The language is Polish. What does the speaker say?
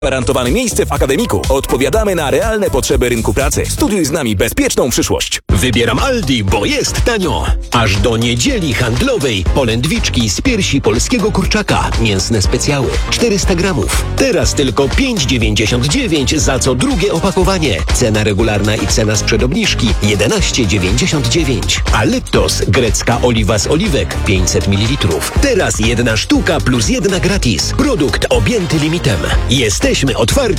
Gwarantowane miejsce w akademiku. Odpowiadamy na realne potrzeby rynku pracy. Studiuj z nami bezpieczną przyszłość. Wybieram Aldi, bo jest tanio. Aż do niedzieli handlowej polędwiczki z piersi polskiego kurczaka. Mięsne specjały. 400 gramów. Teraz tylko 5,99 za co drugie opakowanie. Cena regularna i cena sprzed obniżki 11,99. A Leptos, grecka oliwa z oliwek 500 ml. Teraz 1 sztuka plus 1 gratis. Produkt objęty limitem. Jesteśmy otwarci